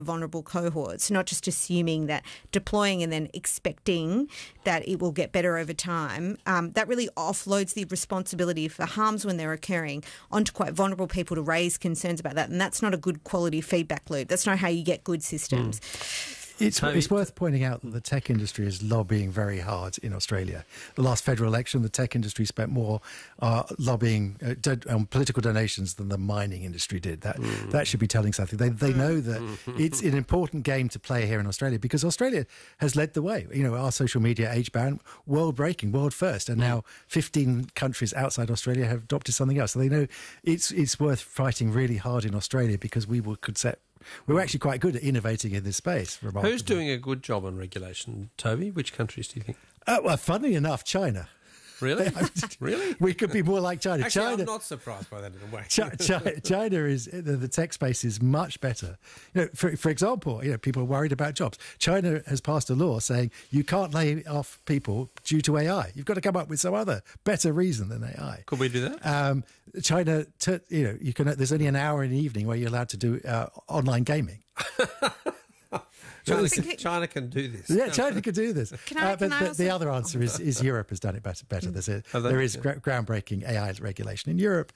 vulnerable cohorts, not just assuming that deploying and then expecting that it will get better over time. That really offloads the responsibility for harms when they're occurring onto quite vulnerable people to raise concerns about that. And that's not a good quality feedback loop. That's not how you get good systems. It's worth pointing out that the tech industry is lobbying very hard in Australia. The last federal election, the tech industry spent more lobbying on political donations than the mining industry did. That should be telling something. They know that it's an important game to play here in Australia because Australia has led the way. You know, our social media age ban, world breaking, world first, and now 15 countries outside Australia have adopted something else. So they know it's worth fighting really hard in Australia because we were actually quite good at innovating in this space. Who's doing a good job on regulation, Toby? Which countries do you think? Well, funnily enough, China. Really? Really? We could be more like China. Actually, I'm not surprised by that in a way. China is the tech space is much better. You know, for example, people are worried about jobs. China has passed a law saying you can't lay off people due to AI. You've got to come up with some other better reason than AI. Could we do that? China, you can. There's only an hour in the evening where you're allowed to do online gaming. China can do this. Yeah, China can do this. But the other answer is Europe has done it better. There is groundbreaking AI regulation in Europe.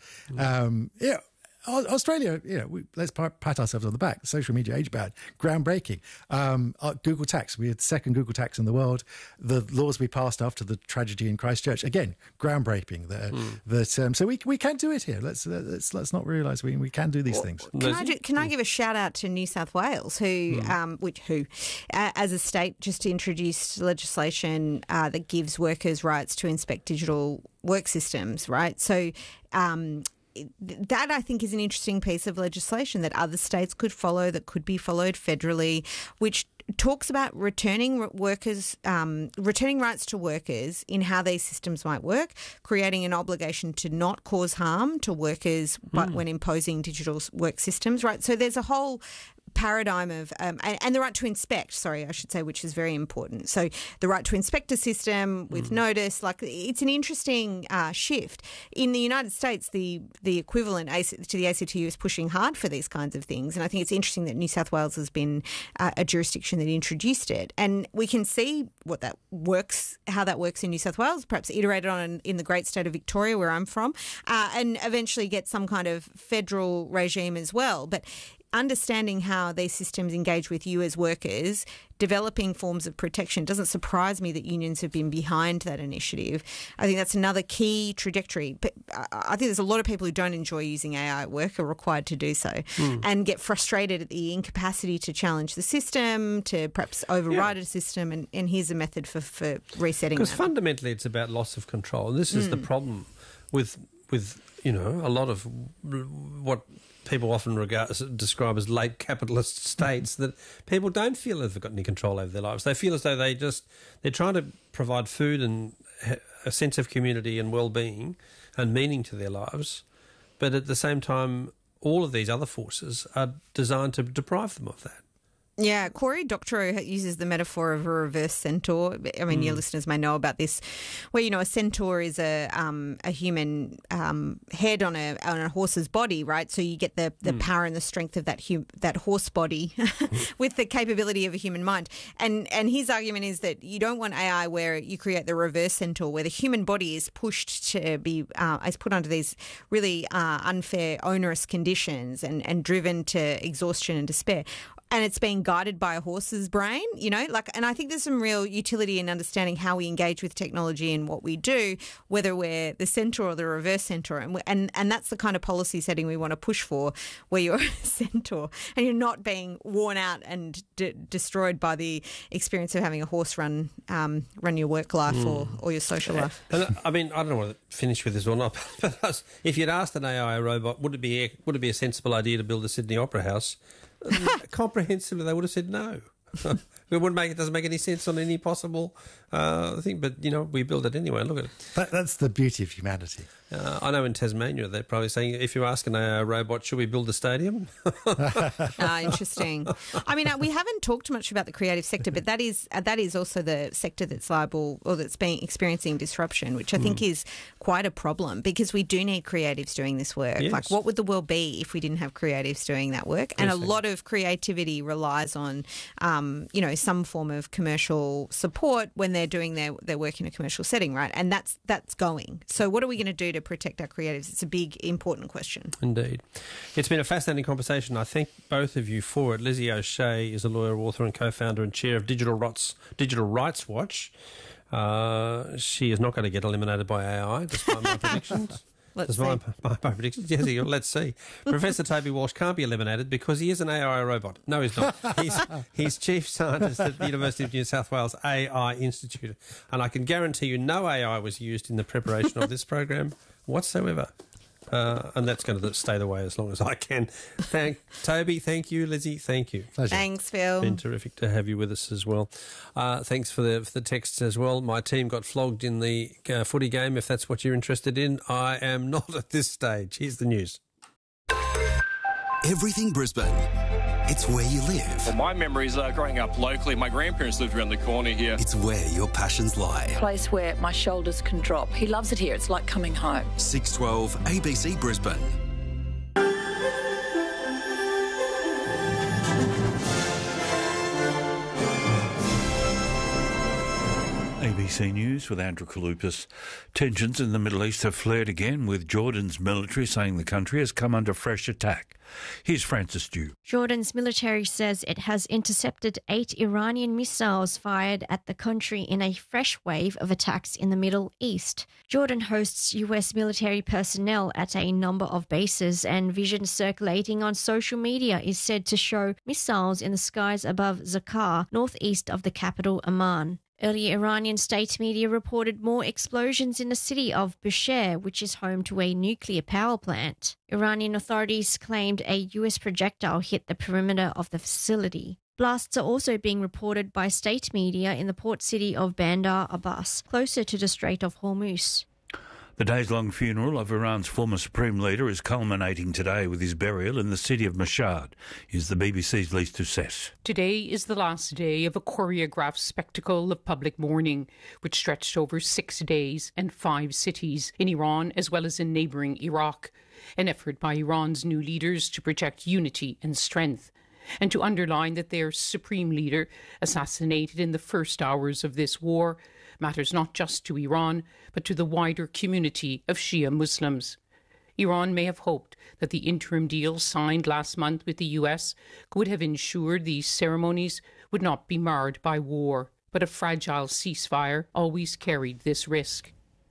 Australia, let's pat ourselves on the back. Social media age ban, groundbreaking. Google tax, we had the second Google tax in the world. The laws we passed after the tragedy in Christchurch, again, groundbreaking. So we can do it here. Let's not realise we can do these things. Can I give a shout out to New South Wales, who as a state just introduced legislation that gives workers rights to inspect digital work systems. Right, so. That, I think, is an interesting piece of legislation that other states could follow, that could be followed federally, which talks about returning rights to workers in how these systems might work, creating an obligation to not cause harm to workers, but when imposing digital work systems, right? So there's a whole paradigm of and the right to inspect, which is very important. So the right to inspect a system with notice, it's an interesting shift. In the United States, the equivalent to the ACTU is pushing hard for these kinds of things, and I think it's interesting that New South Wales has been a jurisdiction that introduced it, and we can see how that works in New South Wales, perhaps iterated on in the great state of Victoria, where I'm from, and eventually get some kind of federal regime as well. But understanding how these systems engage with you as workers, developing forms of protection, doesn't surprise me that unions have been behind that initiative. I think that's another key trajectory. But I think there's a lot of people who don't enjoy using AI at work are required to do so and get frustrated at the incapacity to challenge the system, to perhaps override a system. And here's a method for resetting that. Because fundamentally it's about loss of control. And this is the problem with a lot of what people often describe as late capitalist states, that people don't feel as they've got any control over their lives. They feel as though they're trying to provide food and a sense of community and well-being and meaning to their lives, but at the same time, all of these other forces are designed to deprive them of that. Yeah, Cory Doctorow uses the metaphor of a reverse centaur. I mean, your listeners may know about this, where a centaur is a human head on a horse's body, right? So you get the power and the strength of that horse body with the capability of a human mind. And his argument is that you don't want AI where you create the reverse centaur, where the human body is pushed to be is put under these really unfair, onerous conditions and driven to exhaustion and despair. And it's being guided by a horse's brain, and I think there's some real utility in understanding how we engage with technology and what we do, whether we're the centaur or the reverse centaur. And that's the kind of policy setting we want to push for, where you're a centaur and you're not being worn out and destroyed by the experience of having a horse run your work life or your social life. And I mean, I don't know whether to finish with this or not, but if you'd asked an AI robot, would it be a sensible idea to build a Sydney Opera House? Comprehensively, they would have said no. It doesn't make any sense on any possible thing. But we build it anyway. Look at it. That's the beauty of humanity. I know in Tasmania they're probably saying, if you ask an AI robot, should we build a stadium? Interesting. I mean, we haven't talked much about the creative sector, but that is also the sector that's liable or that's been experiencing disruption, which I think is quite a problem because we do need creatives doing this work. Yes. Like, what would the world be if we didn't have creatives doing that work? And a lot of creativity relies on, some form of commercial support when they're doing their work in a commercial setting, right? And that's going. So what are we going to do to protect our creatives? It's a big, important question. Indeed. It's been a fascinating conversation. I thank both of you for it. Lizzie O'Shea is a lawyer, author and co-founder and chair of Digital Rights Watch. She is not going to get eliminated by AI, despite my predictions. Let's see. My predictions. Yes, let's see. Professor Toby Walsh can't be eliminated because he is an AI robot. No, he's not. He's chief scientist at the University of New South Wales AI Institute. And I can guarantee you no AI was used in the preparation of this program whatsoever. And that's going to stay the way as long as I can. Thank Toby, thank you. Lizzie, thank you. Pleasure. Thanks, Phil. Been terrific to have you with us as well. Thanks for the texts as well. My team got flogged in the footy game, if that's what you're interested in. I am not at this stage. Here's the news. Everything Brisbane. It's where you live. Well, my memories are growing up locally. My grandparents lived around the corner here. It's where your passions lie. A place where my shoulders can drop. He loves it here. It's like coming home. 612 ABC Brisbane. ABC News with Andrew Kalupas. Tensions in the Middle East have flared again, with Jordan's military saying the country has come under fresh attack. Here's Francis Dew. Jordan's military says it has intercepted 8 Iranian missiles fired at the country in a fresh wave of attacks in the Middle East. Jordan hosts US military personnel at a number of bases, and vision circulating on social media is said to show missiles in the skies above Zakar, northeast of the capital Amman. Earlier, Iranian state media reported more explosions in the city of Bushehr, which is home to a nuclear power plant. Iranian authorities claimed a US projectile hit the perimeter of the facility. Blasts are also being reported by state media in the port city of Bandar Abbas, closer to the Strait of Hormuz. The days-long funeral of Iran's former supreme leader is culminating today with his burial in the city of Mashhad. Here's the BBC's Lise Doucet. Today is the last day of a choreographed spectacle of public mourning, which stretched over 6 days and 5 cities in Iran as well as in neighbouring Iraq, an effort by Iran's new leaders to project unity and strength, and to underline that their supreme leader, assassinated in the first hours of this war, matters not just to Iran, but to the wider community of Shia Muslims. Iran may have hoped that the interim deal signed last month with the US would have ensured these ceremonies would not be marred by war, but a fragile ceasefire always carried this risk.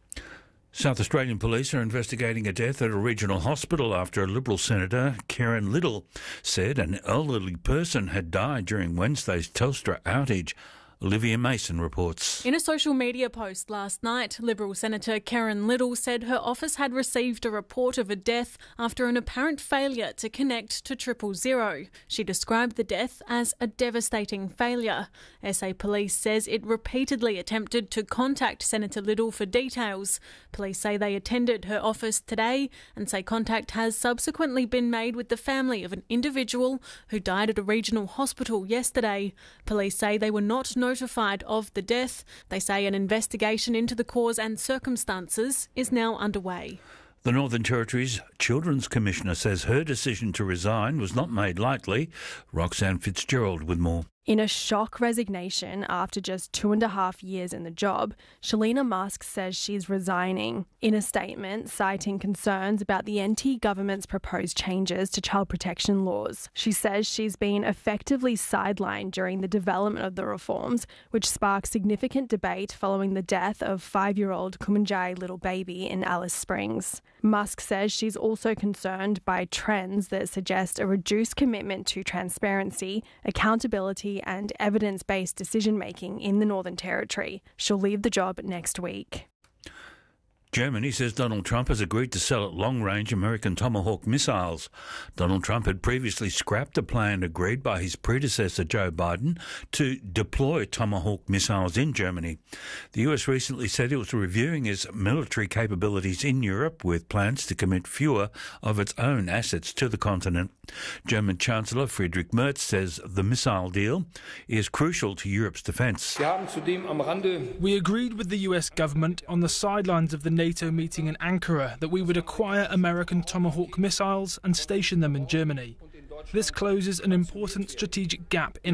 South Australian police are investigating a death at a regional hospital after a Liberal Senator, Karen Little, said an elderly person had died during Wednesday's Telstra outage. Olivia Mason reports. In a social media post last night, Liberal Senator Karen Little said her office had received a report of a death after an apparent failure to connect to 000. She described the death as a devastating failure. SA Police says it repeatedly attempted to contact Senator Little for details. Police say they attended her office today and say contact has subsequently been made with the family of an individual who died at a regional hospital yesterday. Police say they were not notified of the death. They say an investigation into the cause and circumstances is now underway. The Northern Territory's Children's Commissioner says her decision to resign was not made lightly. Roxanne Fitzgerald with more. In a shock resignation after just 2.5 years in the job, Shalina Musk says she's resigning. In a statement citing concerns about the NT government's proposed changes to child protection laws, she says she's been effectively sidelined during the development of the reforms, which sparked significant debate following the death of 5-year-old Kumanjai little baby in Alice Springs. Musk says she's also concerned by trends that suggest a reduced commitment to transparency, accountability and evidence-based decision-making in the Northern Territory. She'll leave the job next week. Germany says Donald Trump has agreed to sell it long-range American Tomahawk missiles. Donald Trump had previously scrapped a plan agreed by his predecessor Joe Biden to deploy Tomahawk missiles in Germany. The US recently said it was reviewing its military capabilities in Europe with plans to commit fewer of its own assets to the continent. German Chancellor Friedrich Merz says the missile deal is crucial to Europe's defence. We agreed with the US government on the sidelines of the NATO meeting in Ankara that we would acquire American Tomahawk missiles and station them in Germany. This closes an important strategic gap in